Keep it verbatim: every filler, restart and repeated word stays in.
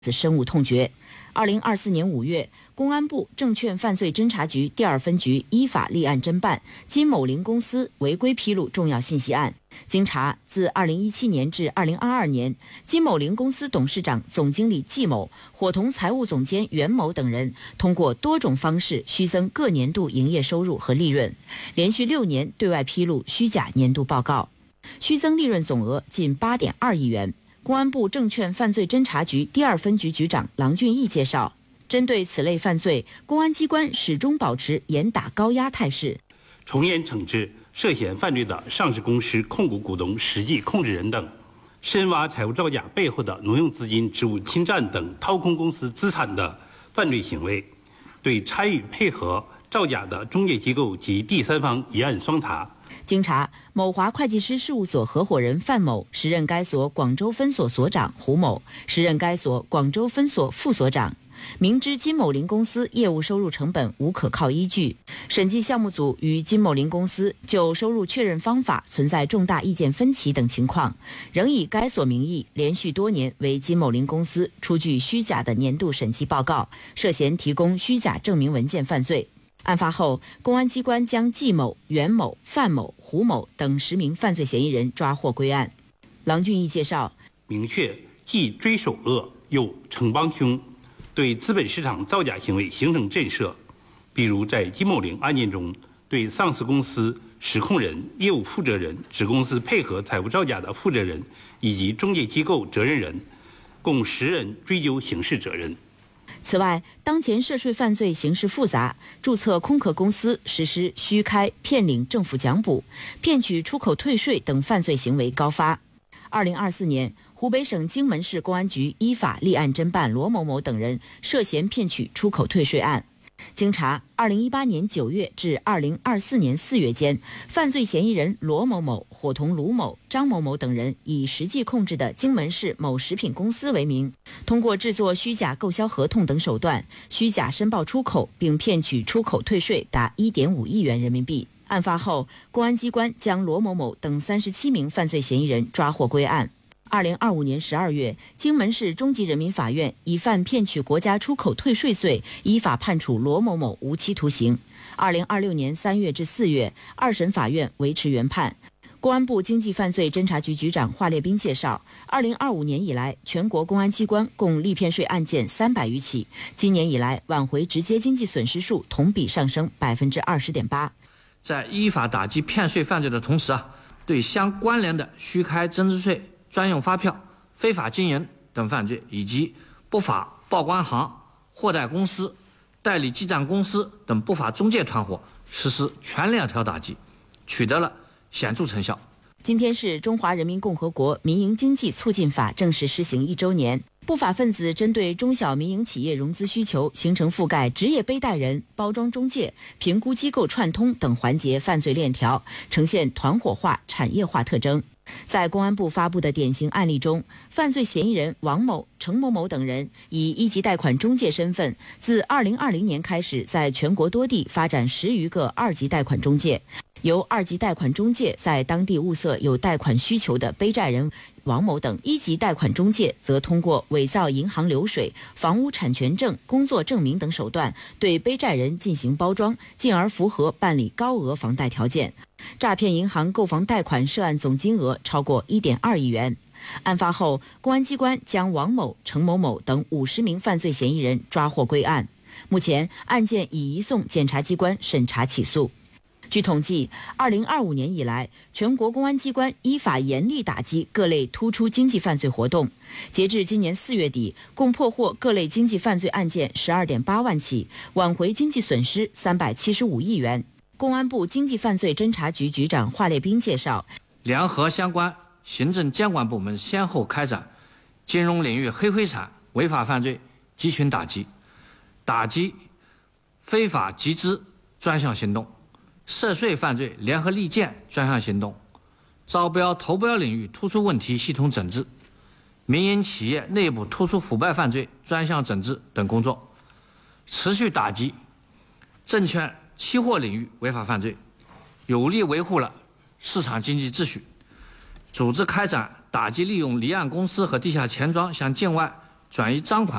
深恶痛绝。二零二四年五月，公安部证券犯罪侦查局第二分局依法立案侦办金某林公司违规披露重要信息案。经查，自二零一七年至二零二二年，金某林公司董事长、总经理季某伙同财务总监袁某等人，通过多种方式虚增各年度营业收入和利润，连续六年对外披露虚假年度报告，虚增利润总额近八点二亿元。公安部证券犯罪侦查局第二分局局长郎俊义介绍，针对此类犯罪，公安机关始终保持严打高压态势， 从严惩治涉嫌犯罪的上市公司控股股东、实际控制人等，深挖财务造假背后的挪用资金、职务侵占等掏空公司资产的犯罪行为，对参与配合造假的中介机构及第三方一案双查。 经查，某华会计师事务所合伙人范某时任该所广州分所所长，胡某时任该所广州分所副所长。明知金某林公司业务收入成本无可靠依据，审计项目组与金某林公司就收入确认方法存在重大意见分歧等情况，仍以该所名义连续多年为金某林公司出具虚假的年度审计报告，涉嫌提供虚假证明文件犯罪。案发后，公安机关将季某、袁某、范某、胡某等十名犯罪嫌疑人抓获归案。郎俊义介绍， 明确既追首恶又惩帮凶，对资本市场造假行为形成震慑。比如在金某林案件中，对上市公司实控人、业务负责人、子公司配合财务造假的负责人以及中介机构责任人，共十人追究刑事责任。 此外，当前涉税犯罪形势复杂，注册空壳公司实施虚开、骗领政府奖补、骗取出口退税等犯罪行为高发。二零二四年，湖北省荆门市公安局依法立案侦办罗某某等人涉嫌骗取出口退税案。经查，二零一八年九月至二零二四年四月间，犯罪嫌疑人罗某某伙同卢某、张某某等人，以实际控制的荆门市某食品公司为名，通过制作虚假购销合同等手段，虚假申报出口，并骗取出口退税达一点五亿元人民币。案发后，公安机关将罗某某等三十七名犯罪嫌疑人抓获归案。二零二五年十二月，荆门市中级人民法院以犯骗取国家出口退税罪，依法判处罗某某无期徒刑。二零二六年三月至四月，二审法院维持原判。公安部经济犯罪侦查局局长华列斌介绍，二零二五年以来，全国公安机关共立骗税案件三百余起，今年以来挽回直接经济损失数同比上升百分之二十点八。 在依法打击骗税犯罪的同时啊，对相关联的虚开增值税专用发票、非法经营等犯罪，以及不法报关行、货代公司、代理记账公司等不法中介团伙实施全链条打击，取得了显著成效。 今天是中华人民共和国民营经济促进法正式施行一周年。不法分子针对中小民营企业融资需求，形成覆盖职业背贷人、包装中介、评估机构串通等环节犯罪链条，呈现团伙化、产业化特征。在公安部发布的典型案例中，犯罪嫌疑人王某、程某某等人以一级贷款中介身份，自二零二零年开始，在全国多地发展十余个二级贷款中介。由二级贷款中介在当地物色有贷款需求的背债人王某等，一级贷款中介则通过伪造银行流水、房屋产权证、工作证明等手段，对背债人进行包装，进而符合办理高额房贷条件。诈骗银行购房贷款涉案总金额超过一点二亿元。案发后，公安机关将王某、程某某等五十名犯罪嫌疑人抓获归案。目前，案件已移送检察机关审查起诉。据统计，二零二五年以来，全国公安机关依法严厉打击各类突出经济犯罪活动。截至今年四月底，共破获各类经济犯罪案件十二点八万起，挽回经济损失三百七十五亿元。公安部经济犯罪侦查局局长华列斌介绍， 联合相关行政监管部门先后开展金融领域黑灰产违法犯罪集群打击、打击非法集资专项行动、涉税犯罪联合利剑专项行动、招标投标领域突出问题系统整治、民营企业内部突出腐败犯罪专项整治等工作，持续打击证券期货领域违法犯罪，有力维护了市场经济秩序，组织开展打击利用离岸公司和地下钱庄向境外转移赃款